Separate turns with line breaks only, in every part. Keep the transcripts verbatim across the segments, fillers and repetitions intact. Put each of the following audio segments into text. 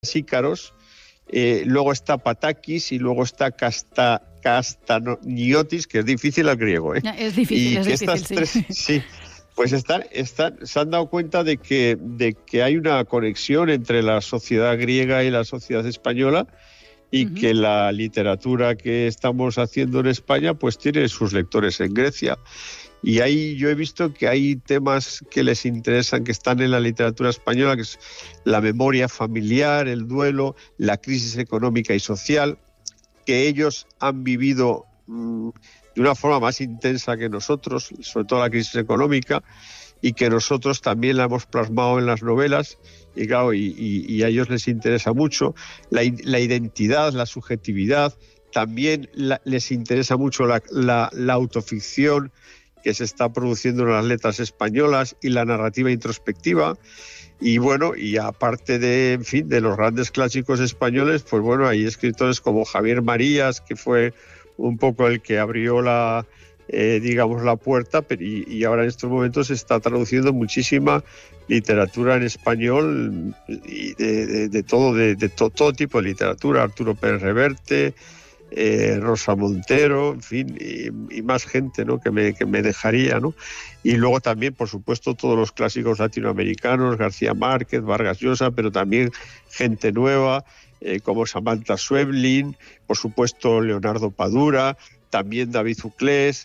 Ícaros, eh, luego está Patakis y luego está Casta, Castaniotis, que es difícil al griego, ¿eh?
Es difícil,
y
es
que
difícil,
estas
sí.
tres, sí, pues están, están, se han dado cuenta de que, de que hay una conexión entre la sociedad griega y la sociedad española y uh-huh. que la literatura que estamos haciendo en España pues tiene sus lectores en Grecia. Y ahí yo he visto que hay temas que les interesan, que están en la literatura española, que es la memoria familiar, el duelo, la crisis económica y social, que ellos han vivido mmm, de una forma más intensa que nosotros, sobre todo la crisis económica, y que nosotros también la hemos plasmado en las novelas, y claro, y, y, y a ellos les interesa mucho la, la identidad, la subjetividad, también la, les interesa mucho la, la, la autoficción que se está produciendo en las letras españolas y la narrativa introspectiva. Y bueno, y aparte de, en fin, de los grandes clásicos españoles, pues bueno, hay escritores como Javier Marías, que fue un poco el que abrió la, eh, digamos, la puerta, pero y, y ahora en estos momentos se está traduciendo muchísima literatura en español y de, de, de todo, de, de to, todo tipo de literatura, Arturo Pérez Reverte, Eh, Rosa Montero, en fin, y, y más gente, ¿no? que, me, que me dejaría, ¿no? Y luego también, por supuesto, todos los clásicos latinoamericanos, García Márquez, Vargas Llosa, pero también gente nueva, eh, como Samantha Schweblin, por supuesto Leonardo Padura, también David Uclés,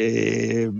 eh,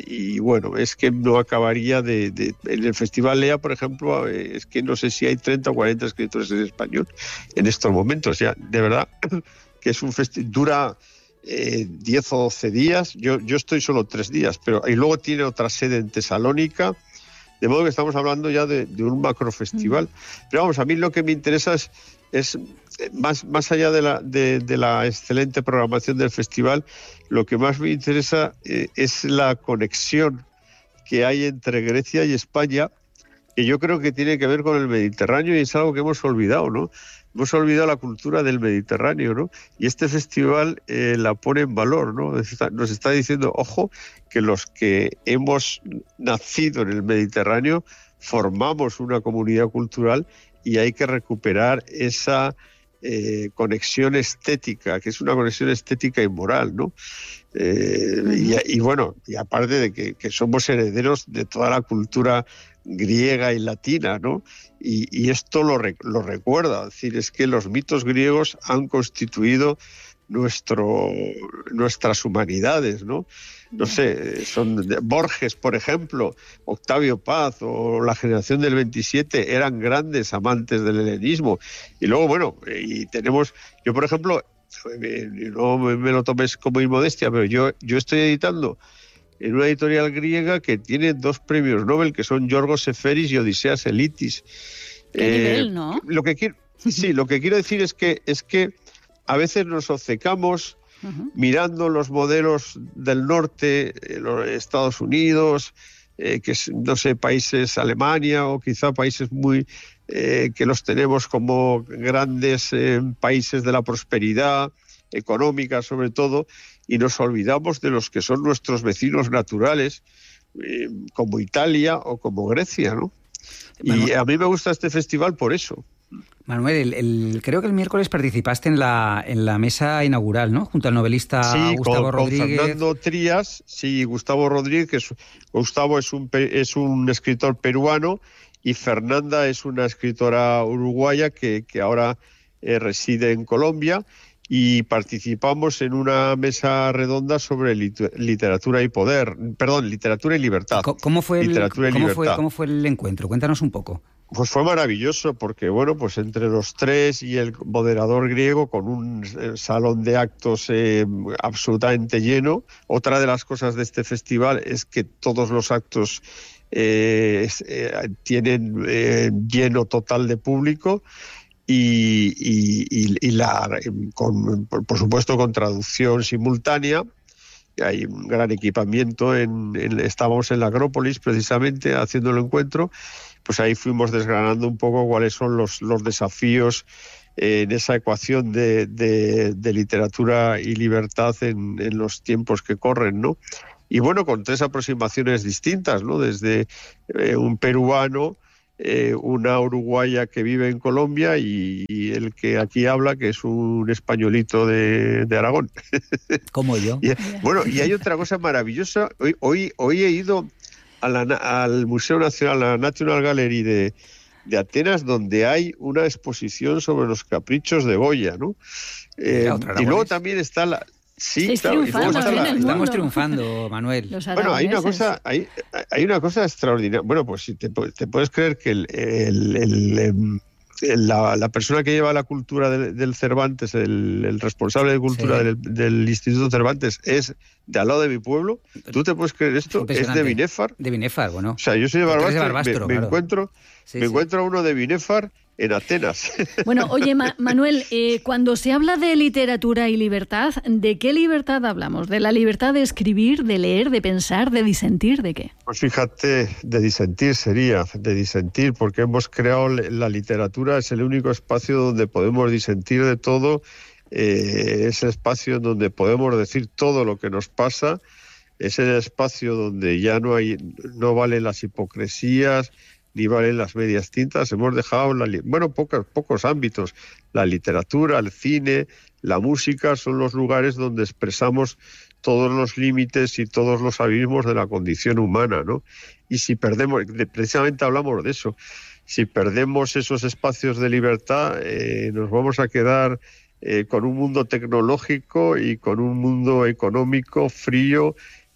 y bueno, es que no acabaría de, de... En el Festival Lea, por ejemplo, eh, es que no sé si hay treinta o cuarenta escritores en español en estos momentos, ya, de verdad... que es un festival, dura eh, diez o doce días, yo, yo estoy solo tres días, pero y luego tiene otra sede en Tesalónica, de modo que estamos hablando ya de, de un macrofestival. Mm. Pero vamos, a mí lo que me interesa es, es más, más allá de la, de, de la excelente programación del festival, lo que más me interesa eh, es la conexión que hay entre Grecia y España, que yo creo que tiene que ver con el Mediterráneo y es algo que hemos olvidado, ¿no? Hemos olvidado la cultura del Mediterráneo, ¿no? Y este festival eh, la pone en valor, ¿no? Nos está, nos está diciendo, ojo, que los que hemos nacido en el Mediterráneo formamos una comunidad cultural y hay que recuperar esa eh, conexión estética, que es una conexión estética y moral, ¿no? Eh, uh-huh. y, y bueno, y aparte de que, que somos herederos de toda la cultura griega y latina, ¿no? Y, y esto lo, lo recuerda, es decir, es que los mitos griegos han constituido nuestro, nuestras humanidades, ¿no? No sé, son Borges, por ejemplo, Octavio Paz o la generación del veintisiete eran grandes amantes del helenismo. Y luego, bueno, y tenemos, yo por ejemplo, no me lo tomes como inmodestia, pero yo, yo estoy editando en una editorial griega que tiene dos premios Nobel, que son Yorgos Seferis y Odiseas Elitis.
¿Qué eh, nivel, no?
Lo que quiero, sí, lo que quiero decir es que, es que a veces nos obcecamos uh-huh. mirando los modelos del norte, eh, los Estados Unidos, eh, que es, no sé, países, Alemania, o quizá países muy eh, que los tenemos como grandes eh, países de la prosperidad económica, sobre todo, y nos olvidamos de los que son nuestros vecinos naturales, eh, como Italia o como Grecia, ¿no? Manuel, y a mí me gusta este festival por eso.
Manuel, el, el, creo que el miércoles participaste en la en la mesa inaugural, ¿no? Junto al novelista
sí,
Gustavo
con,
Rodríguez.
Con Fernando Trías, sí, Gustavo Rodríguez, que es, Gustavo es un, es un escritor peruano y Fernanda es una escritora uruguaya que, que ahora eh, reside en Colombia. Y participamos en una mesa redonda sobre literatura y poder, perdón, literatura y libertad.
¿Cómo fue el,
literatura y
¿cómo
libertad.
Fue, ¿Cómo fue el encuentro? Cuéntanos un poco.
Pues fue maravilloso porque, bueno, pues entre los tres y el moderador griego con un salón de actos eh, absolutamente lleno. Otra de las cosas de este festival es que todos los actos eh, eh, tienen eh, lleno total de público. Y, y, y la, con, por supuesto con traducción simultánea. Hay un gran equipamiento, en, en, estábamos en la Acrópolis precisamente haciendo el encuentro, pues ahí fuimos desgranando un poco cuáles son los, los desafíos eh, en esa ecuación de, de, de literatura y libertad en, en los tiempos que corren, ¿no? Y bueno, con tres aproximaciones distintas, ¿no? Desde eh, un peruano, eh, una uruguaya que vive en Colombia y, y el que aquí habla, que es un españolito de, de Aragón.
Como yo.
Y, bueno, y hay otra cosa maravillosa. Hoy, hoy, hoy he ido a la, al Museo Nacional, a la National Gallery de, de Atenas, donde hay una exposición sobre los caprichos de Goya, ¿no? Eh, y luego también está la... Sí, claro, y luego está la,
estamos triunfando, Manuel.
Bueno, hay una cosa, hay, hay una cosa extraordinaria. Bueno, pues si te, te puedes creer que el, el, el, el, la, la persona que lleva la cultura del, del Cervantes, el, el responsable de cultura sí. del, del Instituto Cervantes, es de al lado de mi pueblo. ¿Tú te puedes creer esto? Es de Binefar.
De Binefar, bueno.
O sea, yo soy de Barbastro,
de Barbastro
me, me
claro.
encuentro, sí, me sí. encuentro a uno de Binefar en Atenas.
Bueno, oye, Ma- Manuel, eh, cuando se habla de literatura y libertad, ¿de qué libertad hablamos? ¿De la libertad de escribir, de leer, de pensar, de disentir, de qué?
Pues fíjate, de disentir sería, de disentir, porque hemos creado la literatura, es el único espacio donde podemos disentir de todo, eh, es el espacio donde podemos decir todo lo que nos pasa, es el espacio donde ya no hay, no valen las hipocresías, ni valen las medias tintas. Hemos dejado, la, bueno, pocos, pocos ámbitos. La literatura, el cine, la música son los lugares donde expresamos todos los límites y todos los abismos de la condición humana, ¿no? Y si perdemos, precisamente hablamos de eso, si perdemos esos espacios de libertad, eh, nos vamos a quedar eh, con un mundo tecnológico y con un mundo económico frío,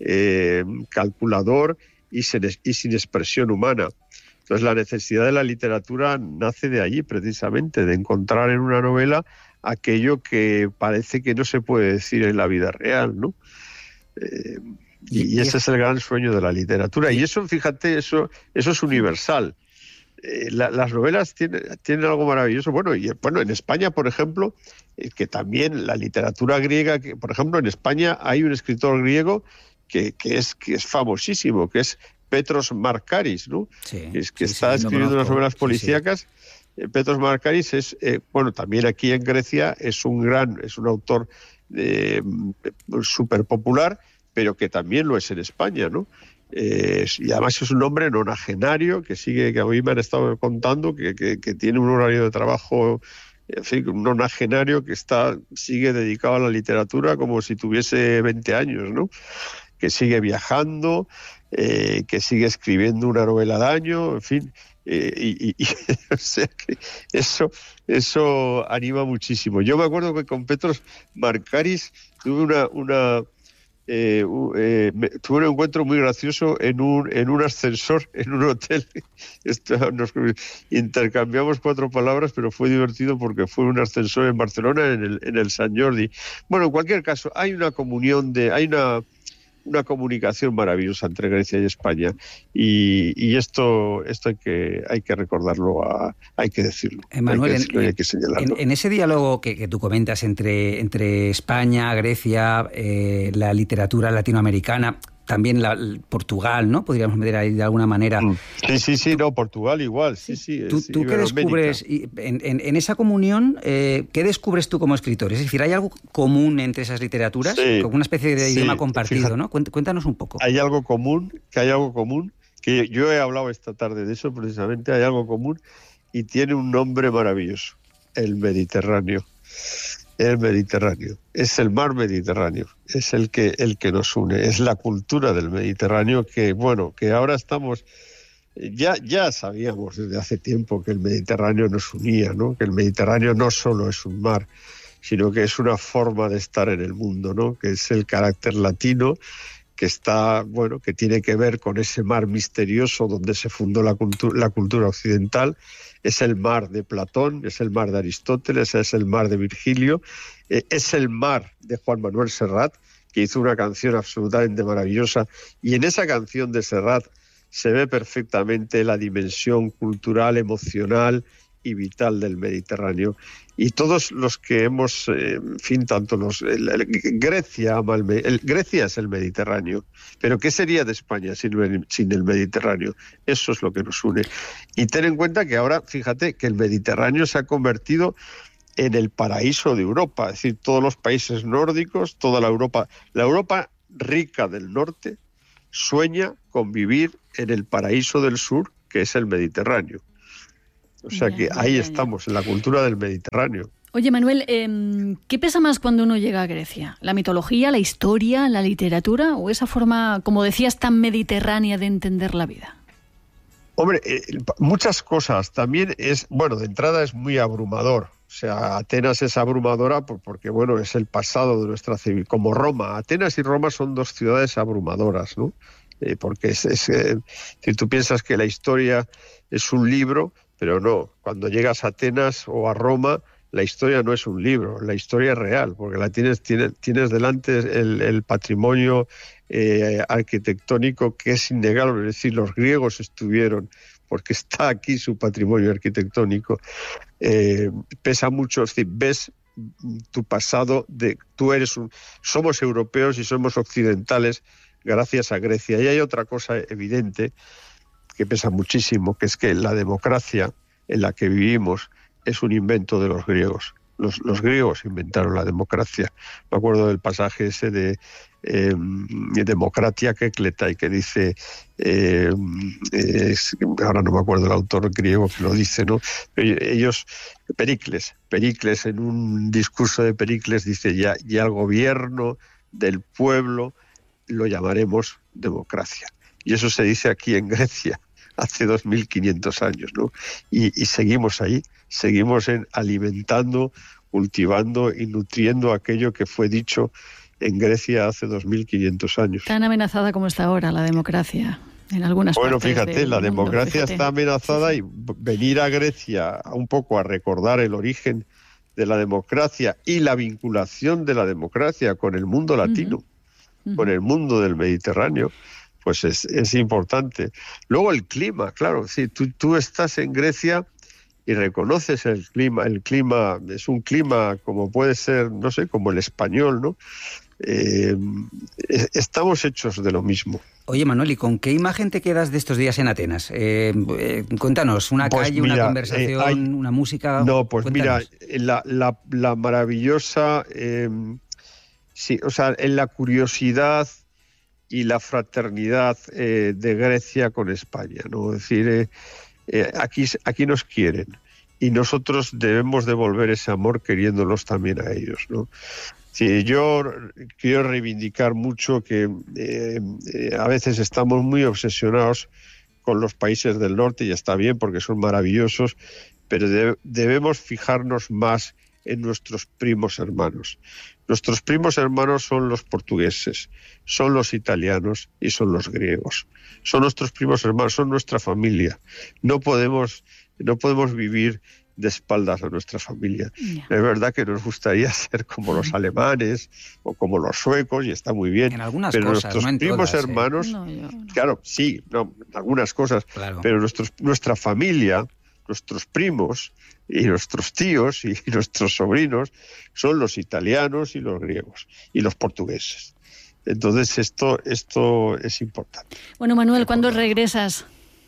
eh, calculador y sin, y sin expresión humana. Entonces la necesidad de la literatura nace de allí, precisamente, de encontrar en una novela aquello que parece que no se puede decir en la vida real, ¿no? Eh, y, y ese es el gran sueño de la literatura. Y eso, fíjate, eso, eso es universal. Eh, la, las novelas tienen, tienen algo maravilloso. Bueno, y bueno, en España, por ejemplo, eh, que también la literatura griega, que, por ejemplo, en España hay un escritor griego que, que, es, que es famosísimo, que es Petros Markaris, ¿no? Sí, es que sí, está sí, escribiendo no unas novelas policíacas. Sí, sí. Petros Markaris es, eh, bueno, también aquí en Grecia es un gran, es un autor eh, súper popular, pero que también lo es en España, ¿no? Eh, y además es un hombre nonagenario que sigue, que a mí me han estado contando, que, que, que tiene un horario de trabajo, en fin, un nonagenario que está, sigue dedicado a la literatura como si tuviese veinte años, ¿no? Que sigue viajando, eh, que sigue escribiendo una novela al año, en fin, eh, y, y, y o sea que eso, eso anima muchísimo. Yo me acuerdo que con Petros Markaris tuve una, una eh, eh, me, tuve un encuentro muy gracioso en un, en un ascensor, en un hotel. Esto, nos intercambiamos cuatro palabras, pero fue divertido porque fue un ascensor en Barcelona, en el, en el Sant Jordi. Bueno, en cualquier caso, hay una comunión de, hay una una comunicación maravillosa entre Grecia y España y, y esto esto hay que hay que recordarlo, a, hay que decirlo,
Manuel,
hay que, decirlo
en,
hay que señalarlo.
En, en ese diálogo que, que tú comentas entre, entre España, Grecia, eh, la literatura latinoamericana, también la, Portugal, ¿no? Podríamos meter ahí de alguna manera.
Sí, sí, sí, no, Portugal igual, sí, sí.
¿Tú, tú qué descubres, en, en, en esa comunión, eh, qué descubres tú como escritor? Es decir, ¿hay algo común entre esas literaturas? Sí, como una especie de sí, idioma compartido, fíjate, ¿no? Cuéntanos un poco.
Hay algo común, que hay algo común, que yo he hablado esta tarde de eso precisamente, hay algo común y tiene un nombre maravilloso, el Mediterráneo. El Mediterráneo, es el mar Mediterráneo, es el que el que nos une, es la cultura del Mediterráneo que, bueno, que ahora estamos, ya, ya sabíamos desde hace tiempo que el Mediterráneo nos unía, ¿no? Que el Mediterráneo no solo es un mar, sino que es una forma de estar en el mundo, ¿no? Que es el carácter latino, que está, bueno, que tiene que ver con ese mar misterioso donde se fundó la cultura, la cultura occidental. Es el mar de Platón, es el mar de Aristóteles, es el mar de Virgilio, eh, es el mar de Juan Manuel Serrat, que hizo una canción absolutamente maravillosa, y en esa canción de Serrat se ve perfectamente la dimensión cultural, emocional y vital del Mediterráneo. Y todos los que hemos, eh, en fin, tanto los... El, el, Grecia ama el, el, Grecia es el Mediterráneo, pero ¿qué sería de España sin, sin el Mediterráneo? Eso es lo que nos une. Y ten en cuenta que ahora, fíjate, que el Mediterráneo se ha convertido en el paraíso de Europa, es decir, todos los países nórdicos, toda la Europa, la Europa rica del norte, sueña con vivir en el paraíso del sur, que es el Mediterráneo. O sea que ahí estamos, en la cultura del Mediterráneo.
Oye, Manuel, eh, ¿qué pesa más cuando uno llega a Grecia? ¿La mitología, la historia, la literatura o esa forma, como decías, tan mediterránea de entender la vida?
Hombre, eh, muchas cosas. También es, bueno, de entrada es muy abrumador. O sea, Atenas es abrumadora porque, bueno, es el pasado de nuestra civilización, como Roma. Atenas y Roma son dos ciudades abrumadoras, ¿no? Eh, porque es, es eh, si tú piensas que la historia es un libro, pero no. Cuando llegas a Atenas o a Roma, la historia no es un libro, la historia es real, porque la tienes, tienes, tienes delante el, el patrimonio eh, arquitectónico que es innegable. Es decir, los griegos estuvieron, porque está aquí su patrimonio arquitectónico. Eh, pesa mucho, es decir, ves tu pasado, de tú eres un, somos europeos y somos occidentales gracias a Grecia. Y hay otra cosa evidente que pesa muchísimo, que es que la democracia en la que vivimos es un invento de los griegos. Los, los griegos inventaron la democracia. Me acuerdo del pasaje ese de eh, Democratia Kekletai, que dice, eh, es, ahora no me acuerdo el autor griego que lo dice, ¿no? Ellos, Pericles, Pericles en un discurso de Pericles dice, ya, ya el gobierno del pueblo lo llamaremos democracia. Y eso se dice aquí en Grecia hace dos mil quinientos años, ¿no? Y, y seguimos ahí, seguimos en alimentando, cultivando y nutriendo aquello que fue dicho en Grecia hace dos mil quinientos años.
Tan amenazada como está ahora la democracia en algunas
bueno,
partes
fíjate,
del
la
mundo,
democracia
fíjate.
está amenazada sí, sí. Y venir a Grecia un poco a recordar el origen de la democracia y la vinculación de la democracia con el mundo latino, uh-huh. Uh-huh. con el mundo del Mediterráneo, pues es, es importante. Luego el clima, claro, si tú, tú estás en Grecia y reconoces el clima, el clima es un clima como puede ser, no sé, como el español, ¿no? Eh, estamos hechos de lo mismo.
Oye, Manuel, ¿y con qué imagen te quedas de estos días en Atenas? Eh, eh, cuéntanos, una pues calle, mira, una conversación, eh, hay, una música...
No, pues
cuéntanos.
Mira, la, la, la maravillosa... Eh, sí, o sea, en la curiosidad y la fraternidad eh, de Grecia con España, ¿no? Es decir, eh, eh, aquí, aquí nos quieren y nosotros debemos devolver ese amor queriéndolos también a ellos, ¿no? Sí, yo quiero reivindicar mucho que eh, eh, a veces estamos muy obsesionados con los países del norte, y está bien porque son maravillosos, pero de, debemos fijarnos más en nuestros primos hermanos. Nuestros primos hermanos son los portugueses, son los italianos y son los griegos. Son nuestros primos hermanos, son nuestra familia. No podemos, no podemos vivir de espaldas a nuestra familia. Yeah. Es verdad que nos gustaría ser como los alemanes o como los suecos, y está muy bien.
En algunas
pero
cosas,
nuestros
no en
primos
todas,
hermanos,
¿eh?
no, yo no.
Claro, sí, no, en algunas cosas,
claro.
Pero nuestros, nuestra familia, nuestros primos y nuestros tíos y nuestros sobrinos son los italianos y los griegos y los portugueses. Entonces esto, esto es importante.
Bueno, Manuel, ¿cuándo regresas?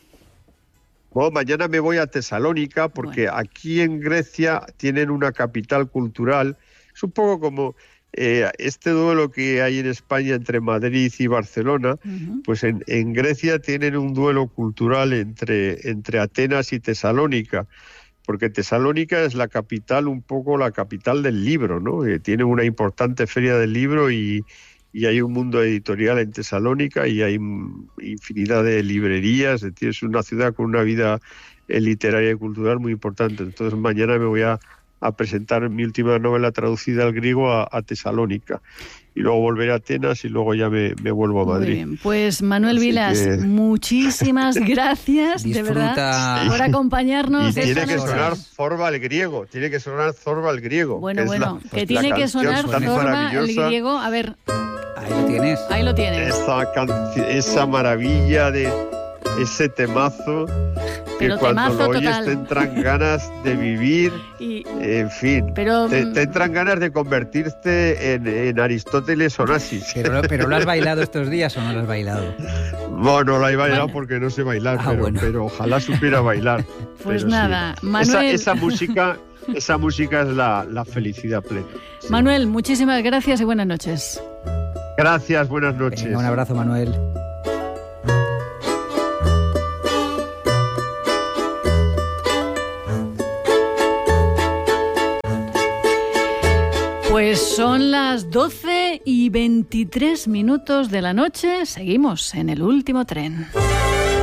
Bueno, mañana me voy a Tesalónica porque bueno. Aquí en Grecia tienen una capital cultural. Es un poco como eh, este duelo que hay en España entre Madrid y Barcelona, uh-huh. Pues en, en Grecia tienen un duelo cultural entre, entre Atenas y Tesalónica, porque Tesalónica es la capital, un poco la capital del libro, ¿no? Eh, tiene una importante feria del libro y... y hay un mundo editorial en Tesalónica y hay infinidad de librerías, es decir, es una ciudad con una vida literaria y cultural muy importante. Entonces mañana me voy a, a presentar mi última novela traducida al griego a, a Tesalónica y luego volveré a Atenas y luego ya me, me vuelvo a Madrid.
Muy bien, pues Manuel Así Vilas, que... muchísimas gracias de verdad por acompañarnos.
Y tiene que sonar Zorba el griego, tiene que sonar Zorba el griego.
Bueno, que bueno, la, que tiene que sonar Zorba el griego, a ver...
Ahí lo tienes.
Ahí lo tienes.
Esa, esa maravilla de ese temazo que pero cuando temazo lo oyes total. Te entran ganas de vivir, y, en fin, pero, te, te entran ganas de convertirte en, en Aristóteles Onassis.
Pero, pero ¿lo has bailado estos días o no lo has bailado?
No, no lo he bailado bueno. porque no sé bailar, ah, pero, bueno. pero ojalá supiera bailar.
Pues
pero
nada,
sí.
Manuel...
Esa, esa música... Esa música es la, la felicidad plena.
Sí. Manuel, muchísimas gracias y buenas noches.
Gracias, buenas noches.
Venga, un abrazo, Manuel.
Pues son las doce y veintitrés minutos de la noche. Seguimos en el último tren.